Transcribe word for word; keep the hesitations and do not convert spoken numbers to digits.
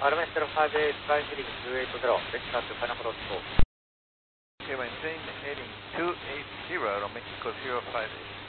アルメスゼロファイブエイト、スカイヘリングにひゃくはちじゅう、レッカーとパナフロット。 Okay, maintain heading two eighty, Mexico zero five eight.